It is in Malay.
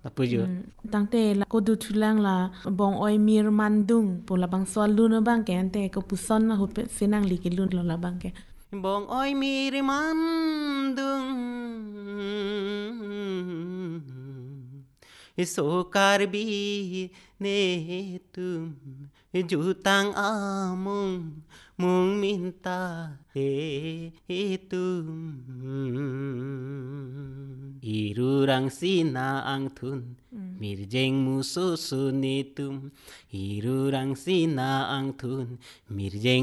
Apa je? Tangte la ko du tulang la bong oi mir mandung po la bang soal lu na bang ke ante ko puson na ho senang li ke lu lo la bang ke. Bong oi miri mandung Sokar bi ne tum jutang amung mung minta tum irurang sina ang thun mirjeng mususun itum irurang sina ang thun mirjeng